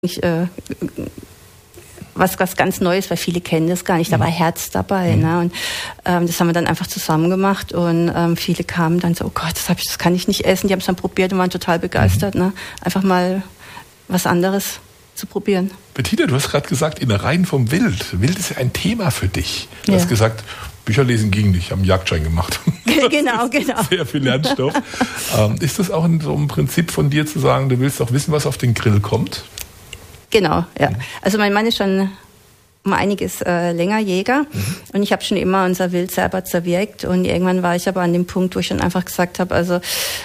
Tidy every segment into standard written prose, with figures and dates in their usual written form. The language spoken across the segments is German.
was ganz Neues, weil viele kennen das gar nicht. Da war Herz dabei. Ne? Und das haben wir dann einfach zusammen gemacht. Und viele kamen dann so, oh Gott, das kann ich nicht essen. Die haben es dann probiert und waren total begeistert. Ne? Einfach mal was anderes zu probieren. Bettina, du hast gerade gesagt, Innereien vom Wild. Wild ist ja ein Thema für dich. Du hast gesagt, Bücher lesen ging nicht, haben einen Jagdschein gemacht. Genau. Sehr viel Lernstoff. Ist das auch so ein Prinzip von dir zu sagen, du willst auch wissen, was auf den Grill kommt? Genau, ja. Also mein Mann ist schon um einiges länger Jäger und ich habe schon immer unser Wild selber zerwirkt und irgendwann war ich aber an dem Punkt, wo ich schon einfach gesagt habe, also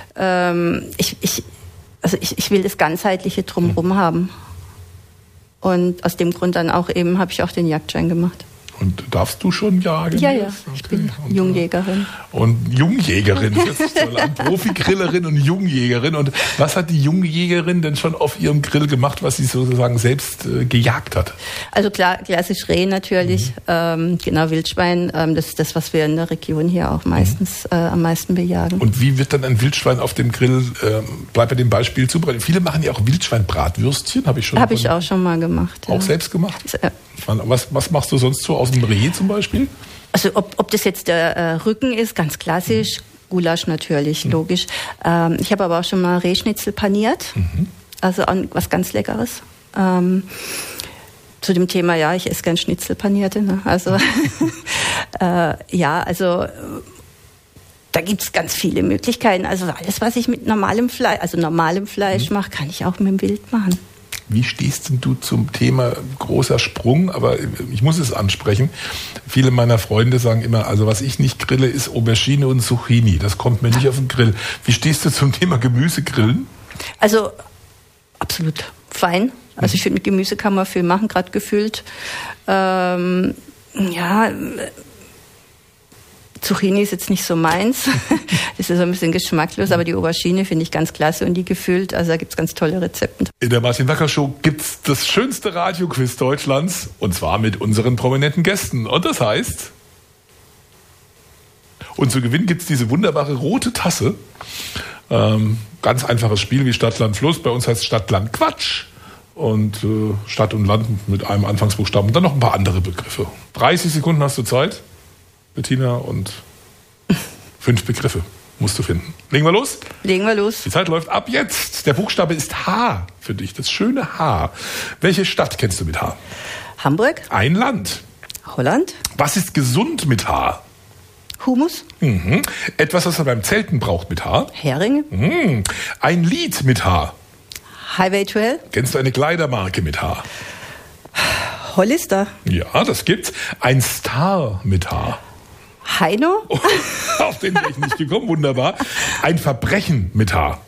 ich will das Ganzheitliche drumherum haben. Und aus dem Grund dann auch eben habe ich auch den Jagdschein gemacht. Und darfst du schon jagen? Ja, ich bin Jungjägerin. Und Jungjägerin, das ist toll an. Profi-Grillerin und Jungjägerin. Und was hat die Jungjägerin denn schon auf ihrem Grill gemacht, was sie sozusagen selbst gejagt hat? Also klar, klassisch Reh natürlich, genau, Wildschwein. Das ist das, was wir in der Region hier auch meistens am meisten bejagen. Und wie wird dann ein Wildschwein auf dem Grill, bleib bei dem Beispiel zubereitet? Viele machen ja auch Wildschweinbratwürstchen, habe ich auch schon mal gemacht. Auch selbst gemacht? Was machst du sonst so aus dem Reh zum Beispiel? Also ob das jetzt der Rücken ist, ganz klassisch, Gulasch natürlich, logisch. Ich habe aber auch schon mal Rehschnitzel paniert, also was ganz Leckeres. Zu dem Thema, ja, ich esse gern Schnitzel panierte. Ne? Also also da gibt es ganz viele Möglichkeiten. Also alles, was ich mit normalem Fleisch mache, kann ich auch mit dem Wild machen. Wie stehst denn du zum Thema großer Sprung? Aber ich muss es ansprechen. Viele meiner Freunde sagen immer, also was ich nicht grille, ist Aubergine und Zucchini. Das kommt mir nicht auf den Grill. Wie stehst du zum Thema Gemüsegrillen? Also absolut fein. Also ich finde, mit Gemüse kann man viel machen, gerade gefüllt. Zucchini ist jetzt nicht so meins. Das ist so ein bisschen geschmacklos, aber die Aubergine finde ich ganz klasse und die gefüllt. Also da gibt es ganz tolle Rezepte. In der Martin Wacker Show gibt es das schönste Radioquiz Deutschlands und zwar mit unseren prominenten Gästen. Und das heißt, und zu gewinnen gibt es diese wunderbare rote Tasse. Ganz einfaches Spiel wie Stadt, Land, Fluss. Bei uns heißt es Stadt, Land, Quatsch. Und Stadt und Land mit einem Anfangsbuchstaben und dann noch ein paar andere Begriffe. 30 Sekunden hast du Zeit, Bettina, und 5 Begriffe musst du finden. Legen wir los? Legen wir los. Die Zeit läuft ab jetzt. Der Buchstabe ist H für dich, das schöne H. Welche Stadt kennst du mit H? Hamburg. Ein Land. Holland. Was ist gesund mit H? Hummus. Etwas, was man beim Zelten braucht mit H? Heringe. Ein Lied mit H? Highway 12. Kennst du eine Kleidermarke mit H? Hollister. Ja, das gibt's. Ein Star mit H? Heino. Oh, auf den wäre ich nicht gekommen, wunderbar. Ein Verbrechen mit H?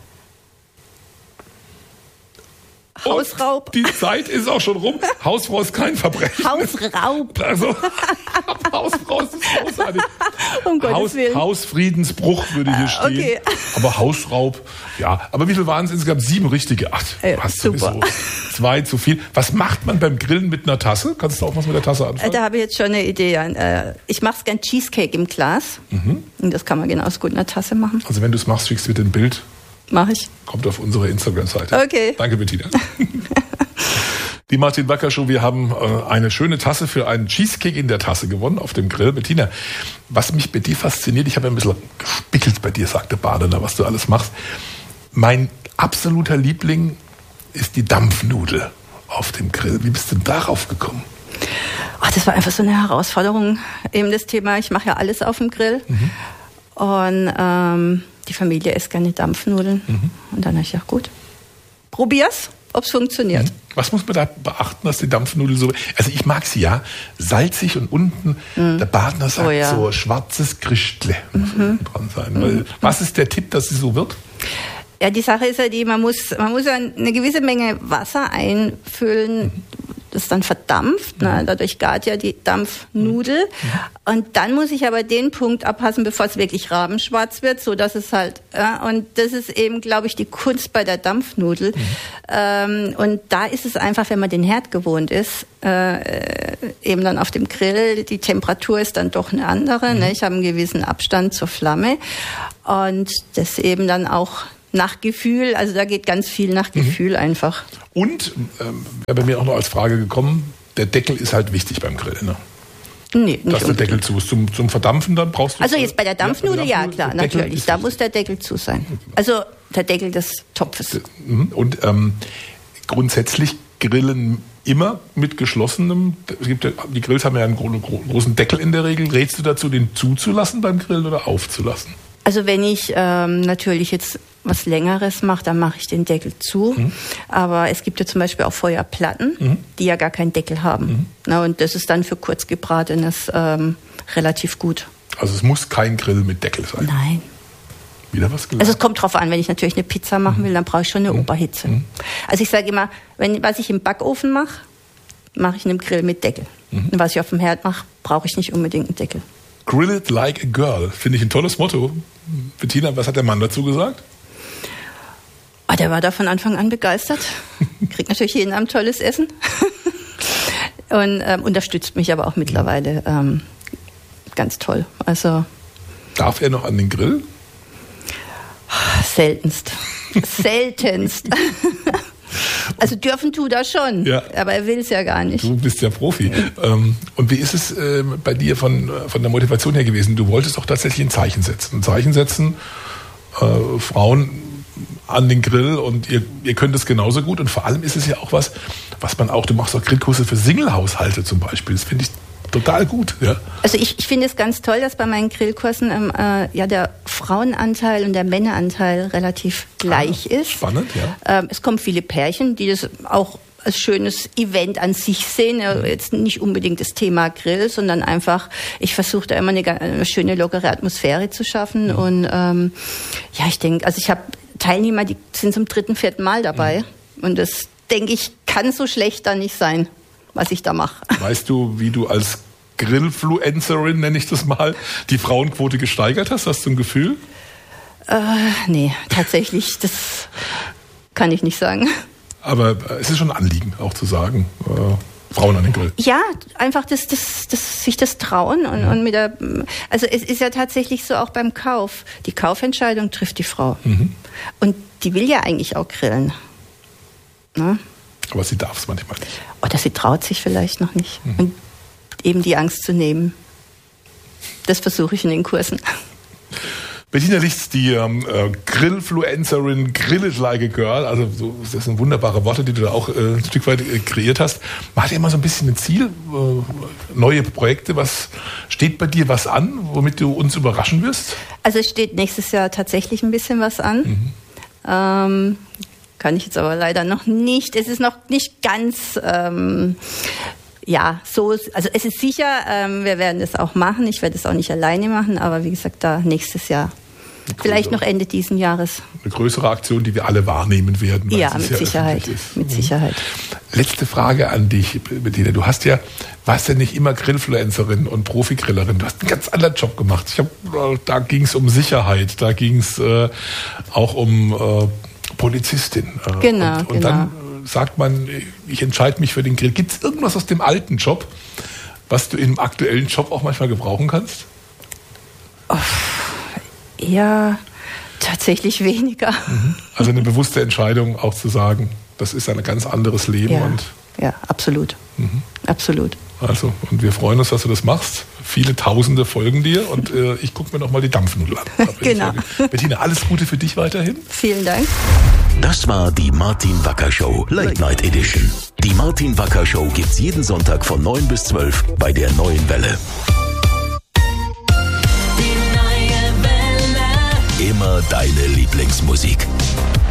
Hausraub. Und die Zeit ist auch schon rum. Hausfrau ist kein Verbrechen. Hausraub. Also, Hausfrau ist großartig. Um Gottes Willen. Hausfriedensbruch würde hier stehen. Okay. Aber Hausraub, ja. Aber wie viel waren es insgesamt? 7 richtige. Ach, hast super. Sowieso 2 zu viel. Was macht man beim Grillen mit einer Tasse? Kannst du auch was mit der Tasse anfangen? Da habe ich jetzt schon eine Idee. Ich mache es gern Cheesecake im Glas. Und das kann man genauso gut in einer Tasse machen. Also wenn du es machst, schickst du mir ein Bild. Mache ich. Kommt auf unsere Instagram-Seite. Okay. Danke, Bettina. Die Martin Wacker Show, wir haben eine schöne Tasse für einen Cheesecake in der Tasse gewonnen auf dem Grill. Bettina, was mich bei dir fasziniert, ich habe ein bisschen gespickelt bei dir, sagte Badener, was du alles machst. Mein absoluter Liebling ist die Dampfnudel auf dem Grill. Wie bist du denn darauf gekommen? Ach, das war einfach so eine Herausforderung. Eben das Thema, ich mache ja alles auf dem Grill. Und die Familie isst gerne Dampfnudeln. Und dann habe ich gedacht, gut, probier's, ob es funktioniert. Was muss man da beachten, dass die Dampfnudel so... Also ich mag sie ja salzig und unten, der Badner sagt so schwarzes Christle muss dran sein. Weil, was ist der Tipp, dass sie so wird? Ja, die Sache ist ja die, man muss ja eine gewisse Menge Wasser einfüllen, das dann verdampft. Ne? Dadurch gart ja die Dampfnudel. Und dann muss ich aber den Punkt abpassen, bevor es wirklich rabenschwarz wird, so dass es halt, und das ist eben, glaube ich, die Kunst bei der Dampfnudel. Und da ist es einfach, wenn man den Herd gewohnt ist, eben dann auf dem Grill, die Temperatur ist dann doch eine andere. Ne? Ich habe einen gewissen Abstand zur Flamme. Und das eben dann auch nach Gefühl, also da geht ganz viel nach Gefühl einfach. Und, wäre bei mir auch noch als Frage gekommen, der Deckel ist halt wichtig beim Grillen, ne? Nee, nicht dass der Deckel zu ist. Zum Verdampfen dann brauchst du... Also jetzt bei der Dampfnudel, ja klar, natürlich. Da muss der Deckel zu sein. Also der Deckel des Topfes. Und grundsätzlich grillen immer mit geschlossenem... Die Grills haben ja einen großen Deckel in der Regel. Rätst du dazu, den zuzulassen beim Grillen oder aufzulassen? Also wenn ich natürlich jetzt was Längeres mache, dann mache ich den Deckel zu. Aber es gibt ja zum Beispiel auch Feuerplatten, die ja gar keinen Deckel haben. Na, und das ist dann für kurzgebratenes relativ gut. Also es muss kein Grill mit Deckel sein? Nein. Wieder was gelernt? Also es kommt drauf an, wenn ich natürlich eine Pizza machen will, dann brauche ich schon eine Oberhitze. Also ich sage immer, was ich im Backofen mache, mache ich in einem Grill mit Deckel. Und was ich auf dem Herd mache, brauche ich nicht unbedingt einen Deckel. Grill it like a girl, finde ich ein tolles Motto. Bettina, was hat der Mann dazu gesagt? Oh, der war da von Anfang an begeistert. Kriegt natürlich jeden Abend tolles Essen. Und unterstützt mich aber auch mittlerweile ganz toll. Also darf er noch an den Grill? Seltenst. Also dürfen tut er schon, ja. Aber er will es ja gar nicht. Du bist ja Profi. Und wie ist es bei dir von der Motivation her gewesen? Du wolltest doch tatsächlich ein Zeichen setzen. Ein Zeichen setzen, Frauen an den Grill und ihr könnt es genauso gut. Und vor allem ist es ja auch was man auch, du machst auch Grillkurse für Single-Haushalte zum Beispiel. Das finde ich total gut. Ja. Also ich finde es ganz toll, dass bei meinen Grillkursen der Frauenanteil und der Männeranteil relativ gleich ist. Spannend, ja. Es kommen viele Pärchen, die das auch als schönes Event an sich sehen. Jetzt nicht unbedingt das Thema Grill, sondern einfach, ich versuche da immer eine schöne, lockere Atmosphäre zu schaffen. Und ich denke, also ich habe Teilnehmer, die sind zum 3., 4. Mal dabei. Und das, denke ich, kann so schlecht dann nicht sein, was ich da mache. Weißt du, wie du als Grillfluencerin, nenne ich das mal, die Frauenquote gesteigert hast? Hast du ein Gefühl? Nee, tatsächlich, das kann ich nicht sagen. Aber es ist schon ein Anliegen, auch zu sagen, Frauen an den Grill. Ja, einfach sich das trauen und mit der, also es ist ja tatsächlich so auch beim Kauf. Die Kaufentscheidung trifft die Frau. Und die will ja eigentlich auch grillen. Na? Aber sie darf es manchmal nicht. Oder sie traut sich vielleicht noch nicht. Und eben die Angst zu nehmen. Das versuche ich in den Kursen. Bettina Lichts, die Grillfluencerin, Grill it like a girl, also das sind wunderbare Worte, die du da auch ein Stück weit kreiert hast. Macht ihr immer so ein bisschen ein Ziel, neue Projekte, was steht bei dir was an, womit du uns überraschen wirst? Also es steht nächstes Jahr tatsächlich ein bisschen was an. Kann ich jetzt aber leider noch nicht. Es ist noch nicht ganz, also es ist sicher, wir werden das auch machen. Ich werde es auch nicht alleine machen, aber wie gesagt, da nächstes Jahr. Vielleicht noch Ende diesen Jahres. Eine größere Aktion, die wir alle wahrnehmen werden. Ja, mit Sicherheit. Mit Sicherheit. Letzte Frage an dich, Bettina. Du warst ja nicht immer Grillfluencerin und Profi-Grillerin. Du hast einen ganz anderen Job gemacht. Da ging es um Sicherheit, da ging es auch um Polizistin. Genau. Und dann sagt man, ich entscheide mich für den Grill. Gibt es irgendwas aus dem alten Job, was du im aktuellen Job auch manchmal gebrauchen kannst? Ja, tatsächlich weniger. Also eine bewusste Entscheidung auch zu sagen, das ist ein ganz anderes Leben. Ja, absolut. Absolut. Also, und wir freuen uns, dass du das machst. Viele Tausende folgen dir und ich gucke mir noch mal die Dampfnudel an. Genau. Bettina, alles Gute für dich weiterhin. Vielen Dank. Das war die Martin Wacker Show, Late Night Edition. Die Martin Wacker Show gibt's jeden Sonntag von 9 bis 12 bei der Neuen Welle. Die neue Welle. Immer deine Lieblingsmusik.